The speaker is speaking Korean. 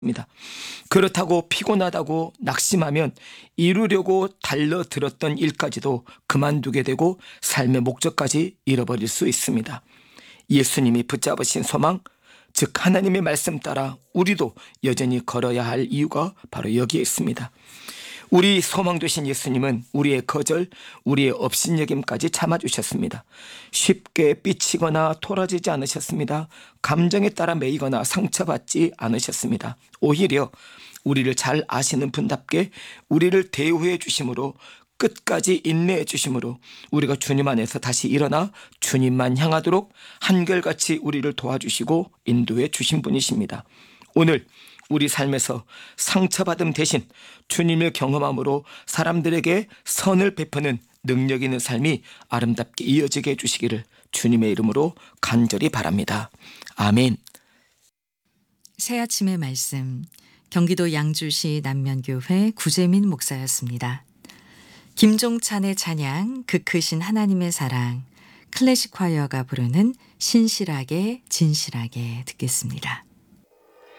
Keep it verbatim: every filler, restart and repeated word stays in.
입니다. 그렇다고 피곤하다고 낙심하면 이루려고 달려들었던 일까지도 그만두게 되고 삶의 목적까지 잃어버릴 수 있습니다. 예수님이 붙잡으신 소망, 즉 하나님의 말씀 따라 우리도 여전히 걸어야 할 이유가 바로 여기에 있습니다. 우리 소망 되신 예수님은 우리의 거절, 우리의 업신여김까지 참아주셨습니다. 쉽게 삐치거나 토라지지 않으셨습니다. 감정에 따라 매이거나 상처받지 않으셨습니다. 오히려 우리를 잘 아시는 분답게 우리를 대우해 주심으로, 끝까지 인내해 주심으로 우리가 주님 안에서 다시 일어나 주님만 향하도록 한결같이 우리를 도와주시고 인도해 주신 분이십니다. 오늘 우리 삶에서 상처받음 대신 주님을 경험함으로 사람들에게 선을 베푸는 능력 있는 삶이 아름답게 이어지게 해주시기를 주님의 이름으로 간절히 바랍니다. 아멘. 새아침의 말씀, 경기도 양주시 남면교회 구재민 목사였습니다. 김종찬의 찬양, 그 크신 하나님의 사랑, 클래식 콰이어가 부르는 신실하게 진실하게 듣겠습니다.